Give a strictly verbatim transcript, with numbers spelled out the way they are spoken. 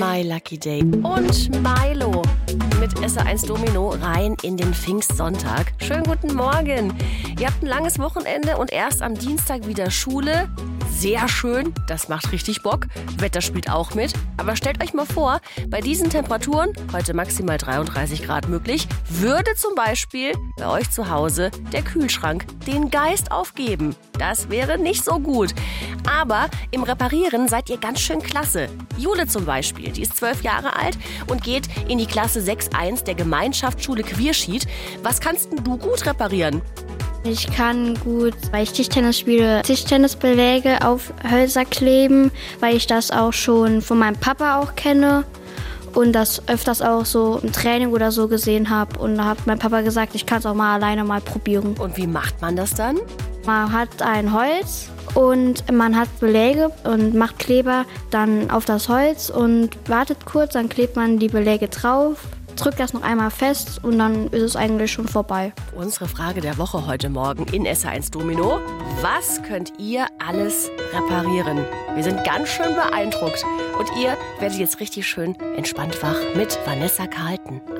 My Lucky Day. Und Milo mit S R eins Domino rein in den Pfingstsonntag. Schönen guten Morgen. Ihr habt ein langes Wochenende und erst am Dienstag wieder Schule. Sehr schön, das macht richtig Bock. Wetter spielt auch mit. Aber stellt euch mal vor, bei diesen Temperaturen, heute maximal dreiunddreißig Grad möglich, würde zum Beispiel bei euch zu Hause der Kühlschrank den Geist aufgeben. Das wäre nicht so gut. Aber im Reparieren seid ihr ganz schön klasse. Jule zum Beispiel, die ist zwölf Jahre alt und geht in die Klasse sechs eins der Gemeinschaftsschule Queerschied. Was kannst denn du gut reparieren? Ich kann gut, weil ich Tischtennis spiele, Tischtennisbeläge auf Hölzer kleben, weil ich das auch schon von meinem Papa auch kenne und das öfters auch so im Training oder so gesehen habe. Und da hat mein Papa gesagt, ich kann es auch mal alleine mal probieren. Und wie macht man das dann? Man hat ein Holz und man hat Beläge und macht Kleber dann auf das Holz und wartet kurz, dann klebt man die Beläge drauf. Drückt das noch einmal fest und dann ist es eigentlich schon vorbei. Unsere Frage der Woche heute Morgen in S R eins Domino. Was könnt ihr alles reparieren? Wir sind ganz schön beeindruckt. Und ihr werdet jetzt richtig schön entspannt wach mit Vanessa Carlton.